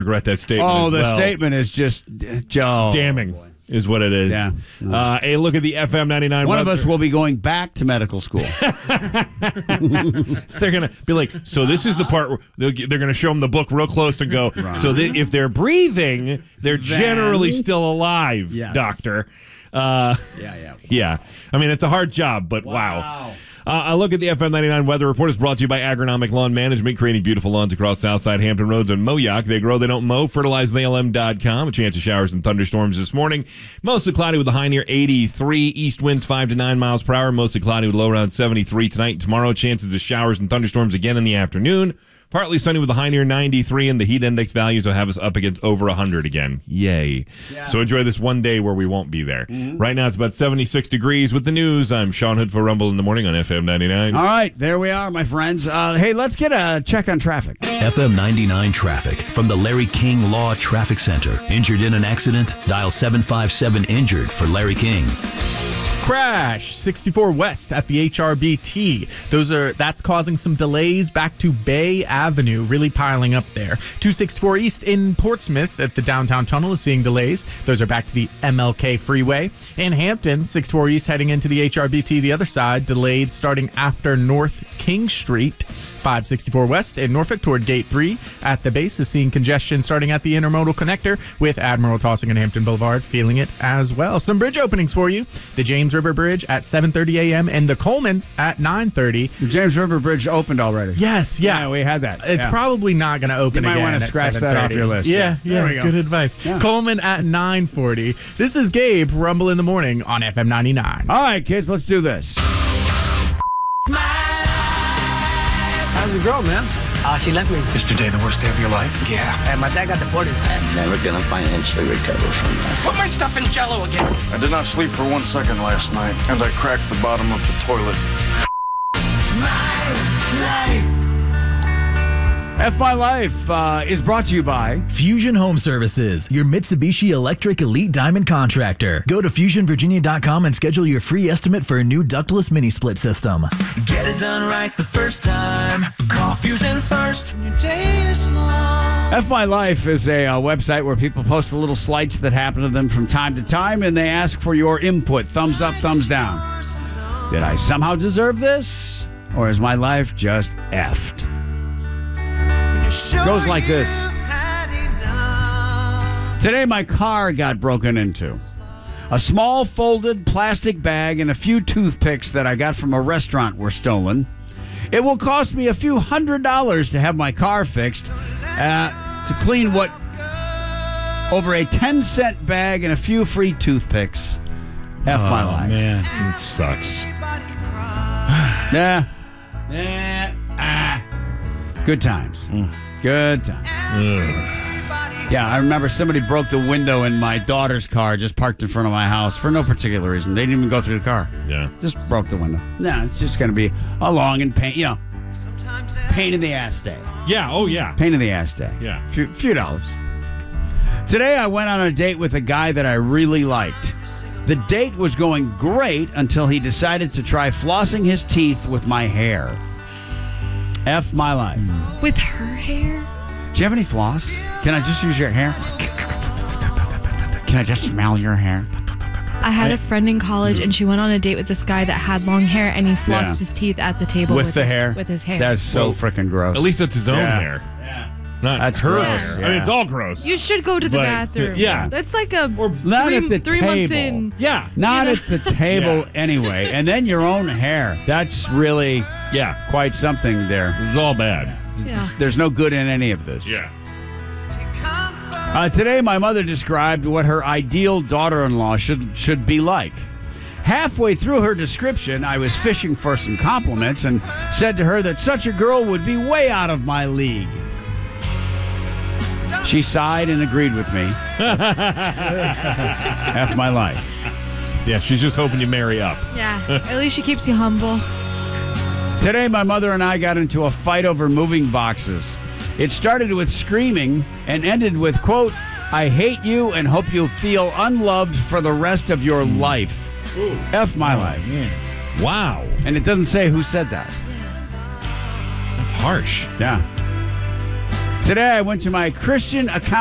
regret that statement. Oh, as the well. statement is just damning. Is what it is. Yeah. Hey, look at the FM 99. One of us will be going back to medical school. They're going to be like, so this is the part where they're going to show them the book real close and go, so that if they're breathing, they're generally still alive, doctor. Yeah. I mean, it's a hard job, but wow. A look at the FM 99 weather report is brought to you by Agronomic Lawn Management, creating beautiful lawns across Southside Hampton Roads and Moyock. They grow, they don't mow. FertilizeTheALM.com. A chance of showers and thunderstorms this morning. Mostly cloudy with a high near 83. East winds 5 to 9 miles per hour. Mostly cloudy with a low around 73 tonight and tomorrow. Chances of showers and thunderstorms again in the afternoon. Partly sunny with a high near 93, and the heat index values will have us up against over 100 again. Yay. Yeah. So enjoy this one day where we won't be there. Mm-hmm. Right now it's about 76 degrees. With the news, I'm Sean Hood for Rumble in the Morning on FM 99. All right, there we are, my friends. Hey, let's get a check on traffic. FM 99 traffic from the Larry King Law Traffic Center. Injured in an accident? Dial 757-INJURED for Larry King. Crash 64 West at the HRBT. That's causing some delays back to Bay Avenue, really piling up there. 264 East in Portsmouth at the downtown tunnel is seeing delays. Those are back to the MLK freeway. In Hampton, 64 East heading into the HRBT, the other side, delayed starting after North King Street. 564 West in Norfolk toward Gate 3 at the base is seeing congestion starting at the Intermodal Connector with Admiral Tossing and Hampton Boulevard feeling it as well. Some bridge openings for you. The James River Bridge at 7:30 a.m. and the Coleman at 9:30. The James River Bridge opened already. Yes, yeah. We had that. It's probably not going to open again. You might want to scratch that off your list. Yeah. Good advice. Yeah. Coleman at 9:40. This is Gabe, Rumble in the Morning on FM 99. All right, kids, let's do this. How's it go, man? She left me. Is today the worst day of your life? Yeah. And my dad got deported. I'm never gonna financially recover from this. Put my stuff in Jell-O again. I did not sleep for 1 second last night, and I cracked the bottom of the toilet. My life. F My Life is brought to you by Fusion Home Services, your Mitsubishi Electric Elite Diamond contractor. Go to FusionVirginia.com and schedule your free estimate for a new ductless mini split system. Get it done right the first time. Call Fusion first. Your day is long. F My Life is a website where people post the little slights that happen to them from time to time, and they ask for your input. Thumbs up, thumbs down. Did I somehow deserve this? Or is my life just effed? Goes like this. Today my car got broken into. A small folded plastic bag and a few toothpicks that I got from a restaurant were stolen. It will cost me a few $100s to have my car fixed, to clean what over a 10-cent bag and a few free toothpicks. F my life. Man, it sucks. Good times. Good times. Yeah, I remember somebody broke the window in my daughter's car, just parked in front of my house for no particular reason. They didn't even go through the car. Yeah. Just broke the window. No, it's just going to be a long and pain in the ass day. Yeah, oh yeah. Pain in the ass day. Yeah. Few dollars. Today I went on a date with a guy that I really liked. The date was going great until he decided to try flossing his teeth with my hair. F my life. With her hair? Do you have any floss? Can I just use your hair? Can I just smell your hair? I had a friend in college, and she went on a date with this guy that had long hair, and he flossed his teeth at the table with the hair. With his hair. That's so freaking gross. At least it's his own hair. Not That's her gross. hair. Yeah. I mean, it's all gross. You should go to the bathroom. Yeah. That's like a not at the 3 table. months in. Yeah. Not at the table anyway. And then your own hair. That's really quite something there. This is all bad. Yeah. There's no good in any of this. Yeah. Today, my mother described what her ideal daughter-in-law should be like. Halfway through her description, I was fishing for some compliments and said to her that such a girl would be way out of my league. She sighed and agreed with me. F my life. Yeah, she's just hoping you marry up. Yeah, at least she keeps you humble. Today, my mother and I got into a fight over moving boxes. It started with screaming and ended with, quote, I hate you and hope you feel unloved for the rest of your life. Ooh. F my life. Man. Wow. And it doesn't say who said that. That's harsh. Yeah. Today I went to my Christian account